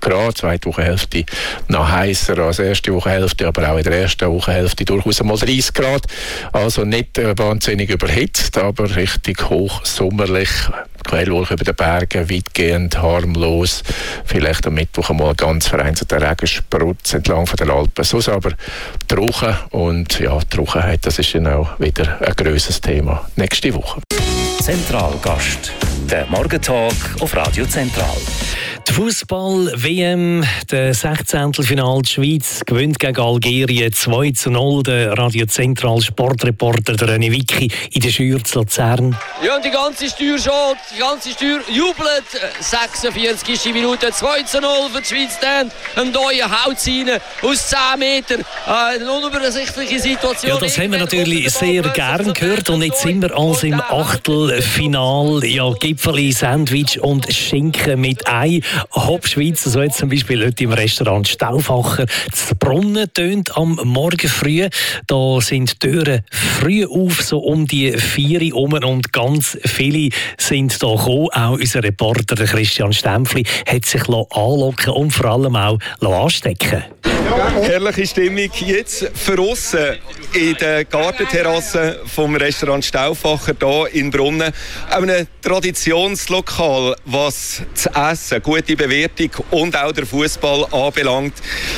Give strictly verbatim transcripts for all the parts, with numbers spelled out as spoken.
Grad, zweite Wochenhälfte noch heißer als erste Wochenhälfte, aber auch in der ersten Wochenhälfte durchaus einmal dreißig Grad. Also nicht äh, wahnsinnig überhitzt, aber richtig hochsommerlich. Quellwolken über den Bergen, weitgehend harmlos. Vielleicht am Mittwoch einmal ganz vereinzelter Regensprutz entlang von den Alpen. Sonst aber trocken. Und ja, die Trockenheit, das ist dann auch wieder ein grosses Thema nächste Woche. Zentralgast, der Morgentalk auf Radio Zentral. Die Fußball-W M, der Sechzehntelfinale. Die Schweiz gewinnt gegen Algerien zwei zu null. Der Radio Zentral Sportreporter der René Wicki in der Schür zu Luzern. Ja, und die ganze Steuer schon, die ganze Steuer jubelt. sechsundvierzigste Minute, zwei zu null für die Schweiz. Dann ein neuer haut rein aus zehn Metern. Äh, eine unübersichtliche Situation. Ja, das haben wir natürlich sehr gern gehört. Und jetzt sind wir also im Achtelfinal. Ja, Gipfeli, Sandwich und Schinken mit Ei. Hopp Schweiz, so jetzt zum Beispiel heute im Restaurant Stauffacher. Das Brunnen tönt am Morgen früh. Da sind die Türen früh auf, so um die vier Uhr um, und ganz viele sind da gekommen. Auch unser Reporter der Christian Stempfli hat sich anlocken und vor allem auch anstecken. Herrliche Stimmung jetzt für aussen in der Gartenterrasse vom Restaurant Stauffacher hier in Brunnen. Ein Traditionslokal, was das Essen, gute Bewertung und auch der Fußball anbelangt.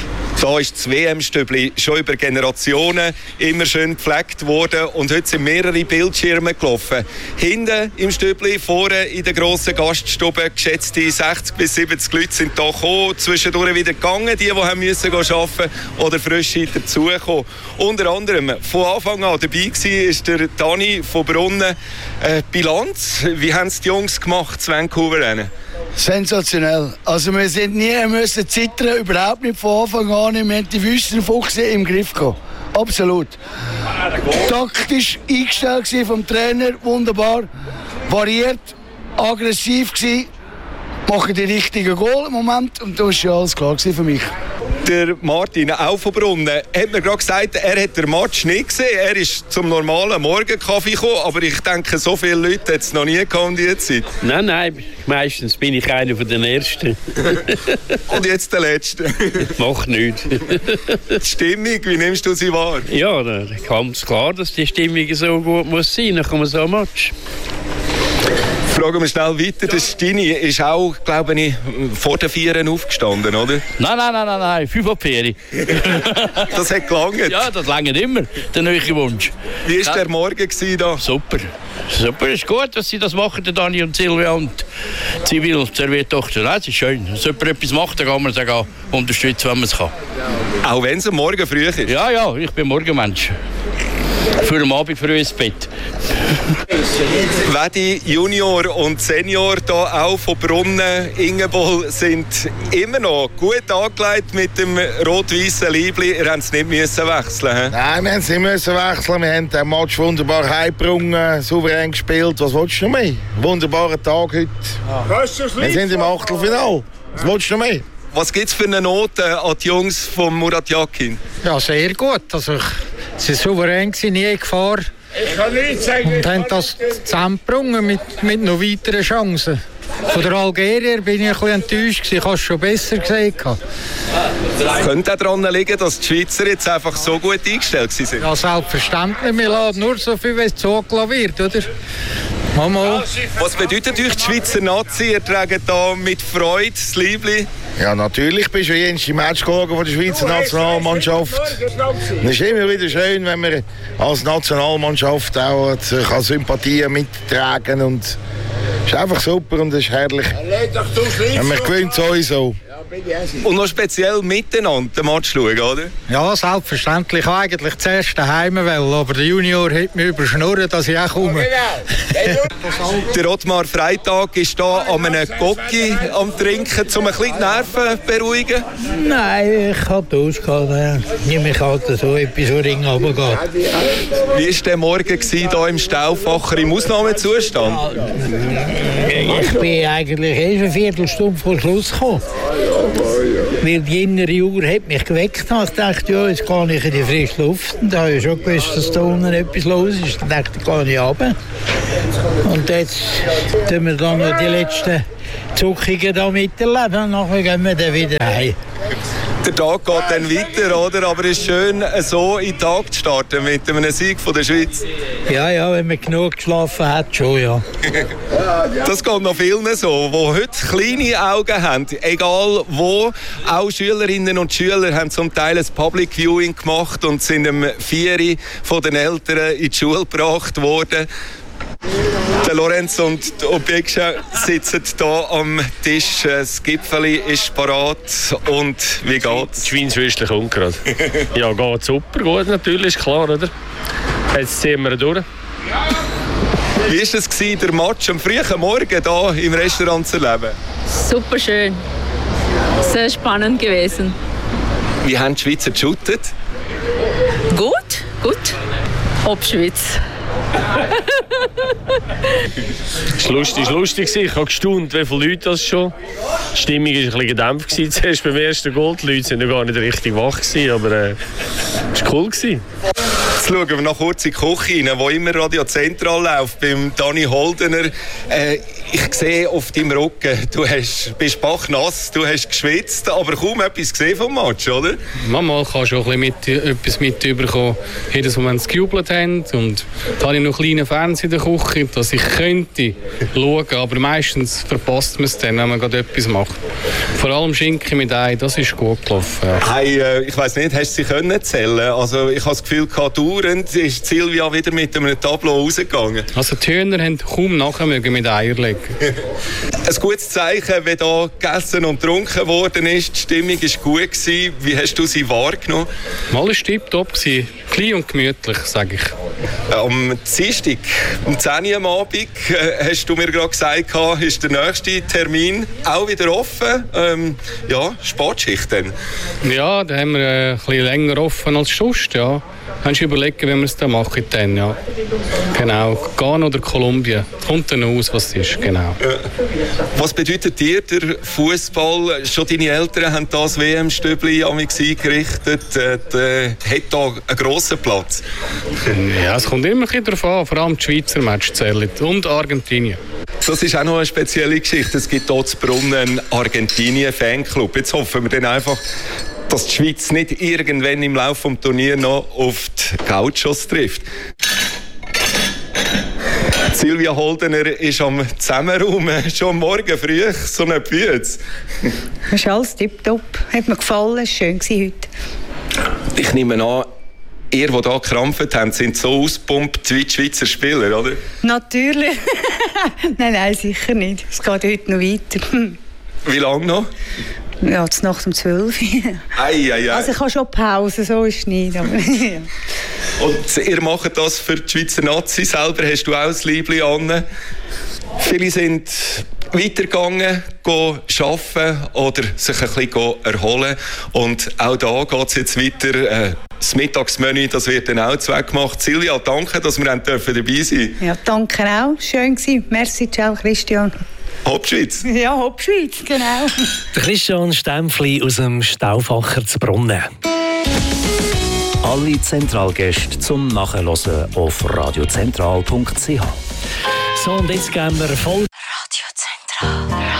Da ist das W M-Stübli schon über Generationen immer schön gepflegt worden und heute sind mehrere Bildschirme gelaufen. Hinten im Stübli, vorne in der grossen Gaststube, geschätzte sechzig bis siebzig Leute sind hier gekommen, zwischendurch wieder gegangen, die, die haben müssen arbeiten oder frisch dazugekommen. Unter anderem von Anfang an dabei war ist der Dani von Brunnen. Äh, Bilanz, wie haben es die Jungs gemacht, das Vancouver-Rennen? Sensationell. Also wir sind nie müssen zittern, überhaupt nicht von Anfang an. Wir haben die Wüstenfuchse im Griff gehabt. Absolut. Taktisch eingestellt vom Trainer, wunderbar. Variiert, aggressiv gewesen. Machen die richtigen Goal im Moment und das war ja alles klar für mich. Der Martin, auch von Brunnen, hat mir gerade gesagt, er hat den Match nicht gesehen. Er ist zum normalen Morgenkaffee gekommen, aber ich denke, so viele Leute hat es noch nie gehabt in dieser Zeit. Nein, nein, meistens bin ich einer von den Ersten. Und jetzt der Letzte. Macht nichts. Die Stimmung, wie nimmst du sie wahr? Ja, da ganz klar, dass die Stimmung so gut muss sein, nach so einem Match. Fragen wir schnell weiter. Der Stini ist auch, glaube ich, vor den Vieren aufgestanden, oder? Nein, nein, nein, nein, nein. fünf ab vier. Das hat gelangt. Ja, das langt immer, der neue Wunsch. Wie war der Morgen da? Super. Super, ist gut, dass sie das machen, der Dani und Silvia und Zivil, Serviertochter. Das ist schön. Wenn jemand etwas macht, dann kann man es auch unterstützen, wenn man es kann. Auch wenn es am Morgen früh ist? Ja, ja, ich bin Morgenmensch. Für den Abend früh ins Bett. Wedi Junior und Senior hier auch von Brunnen, Ingebol, sind immer noch gut angelegt mit dem rot-weißen Liebli. Ihr habt es nicht müssen wechseln, he? Nein, wir haben es nicht müssen wechseln. Wir haben den Match wunderbar heimgebracht, souverän gespielt. Was willst du noch mehr? Wunderbarer Tag heute. Ah. Wir sind im Achtelfinale. Was willst du noch mehr? Was gibt es für eine Note an die Jungs von Murat Yakin? Ja, sehr gut. Also, sie waren souverän, nie Gefahr. Ich kann nichts sagen. Und haben das zusammengebracht mit, mit noch weiteren Chancen. Von der Algerier bin ich ein bisschen enttäuscht. Ich habe es schon besser gesehen. Könnte auch daran liegen, dass die Schweizer jetzt einfach so gut eingestellt sind? Ja, selbstverständlich. Wir laden nur so viel, wie es zugelassen wird, oder? Mama. Was bedeutet euch die Schweizer Nazi? Ihr tragt hier mit Freude das Liebli? Ja, natürlich bist du jedes Match von der Schweizer Nationalmannschaft. Es ist immer wieder schön, wenn man als Nationalmannschaft auch Sympathien mittragen und es ist einfach super und es ist herrlich. Und man gewöhnt sowieso. Und noch speziell miteinander den Match schauen, oder? Ja, selbstverständlich. Ich wollte eigentlich zuerst daheim, aber der Junior hat mich überschnurrt, dass ich auch komme. Der Ottmar Freitag ist hier an einem Gocki am Trinken, um ein bisschen die Nerven zu beruhigen. Nein, ich habe ausgehalten. Ich mich halt so etwas, so Ring runtergeht. Wie war der Morgen hier im Stauffacher im Ausnahmezustand? Ich bin eigentlich erst eine Viertelstunde vor Schluss gekommen. Weil die innere Uhr hat mich geweckt. Ich dachte, ja, jetzt gehe ich in die frische Luft. Und da habe ich schon gewusst, dass da unten etwas los ist. Dann dachte ich, gehe ich runter. Und jetzt tun wir dann noch die letzten Zuckungen da miterleben und nachher gehen wir dann wieder heim. Der Tag geht dann weiter, oder? Aber es ist schön, so in den Tag zu starten mit einem Sieg von der Schweiz. Ja, ja, wenn man genug geschlafen hat, schon, ja. Das geht noch vielen so, die heute kleine Augen haben. Egal wo, auch Schülerinnen und Schüler haben zum Teil ein Public Viewing gemacht und sind am Vieri von den Eltern in die Schule gebracht worden. Der Lorenz und die Objektschau sitzen hier am Tisch. Das Gipfeli ist parat. Und wie geht's? Die Schweinswürstchen kommt gerade. Ja, geht super, gut natürlich, ist klar, oder? Jetzt ziehen wir durch. Wie war es, der Match am frühen Morgen hier im Restaurant zu erleben? Super schön. Sehr spannend gewesen. Wie haben die Schweizer geshootet? Gut, gut. Obschwitz. Es war lustig, lustig. Ich habe gestaunt, wie viele Leute das schon. Die Stimmung war ein bisschen gedämpft. Zuerst beim ersten Goal. Die Leute waren ja gar nicht richtig wach, aber äh, es war cool. Jetzt schauen wir noch kurz in die Küche rein, wo immer Radio Zentral läuft, beim Dani Holdener. Äh, ich sehe auf deinem Rücken, du hast, bist bachnass, du hast geschwitzt, aber kaum etwas gesehen vom Match, oder? Manchmal kannst du auch ein bisschen mit, etwas mitbekommen, jedes Moment gejubelt haben. Und da habe ich noch einen kleinen Fernseher in der Küche, dass ich könnte schauen, aber meistens verpasst man es dann, wenn man gerade etwas macht. Vor allem Schinken mit Ei, das ist gut gelaufen. Ja. Hey, äh, ich weiss nicht, hast du sie können zählen? Also ich habe das Gefühl, dauernd ist Silvia wieder mit einem Tableau rausgegangen. Also die Hühner haben kaum nachher mit Eier legen. Ein gutes Zeichen, wenn hier gegessen und getrunken worden ist. Die Stimmung war gut gewesen. Wie hast du sie wahrgenommen? Mal war tipptopp, klein und gemütlich, sage ich. Am Dienstag, um zehn Uhr am Abend, äh, hast du mir gerade gesagt, ist der nächste Termin auch wieder offen. Ähm, ja, Sportschicht dann. Ja, da haben wir äh, ein bisschen länger offen als sonst, ja. Kannst du überlegen, wie wir es dann machen dann, ja. Genau, Ghana oder Kolumbien. Kommt dann aus, was es ist, genau. Äh, was bedeutet dir der Fußball? Schon deine Eltern haben das W M-Stübli eingerichtet. Äh, der hat da einen grossen Platz. Ja, es kommt immer ein darauf an, vor allem die Schweizer Match zählen und Argentinien. Das ist auch noch eine spezielle Geschichte. Es gibt hier zu Brunnen einen Argentinien-Fanclub. Jetzt hoffen wir dann einfach, dass die Schweiz nicht irgendwann im Laufe des Turniers noch auf die Gauchos trifft. Silvia Holdener ist am Zusammenraum schon morgen früh, so eine Bütze. Das ist alles tipptopp. Hat mir gefallen, es war schön heute. Ich nehme an, ihr, die hier gekrampft habt, sind so auspumpt wie die Schweizer Spieler, oder? Natürlich. nein, nein, sicher nicht. Es geht heute noch weiter. Wie lange noch? Ja, jetzt nach um zwölf. ei, ei, ei. Also ich habe schon Pause, so ist es nicht. Aber, ja. Und ihr macht das für die Schweizer Nazi selber, hast du auch ein Liebling an. Viele sind weitergegangen, arbeiten oder sich ein bisschen erholen. Und auch da geht es jetzt weiter. Das Mittagsmenü, das wird dann auch zweckgemacht. Silvia, danke, dass wir dabei sein dürfen. Ja, danke auch. Schön gewesen. Merci, ciao, Christian. Hauptschweiz. Ja, Hauptschweiz, genau. Der Christian Stempfli aus dem Stauffacher zu Brunnen. Alle Zentralgäste zum Nachhören auf radiozentral punkt c h. So, und jetzt gehen wir voll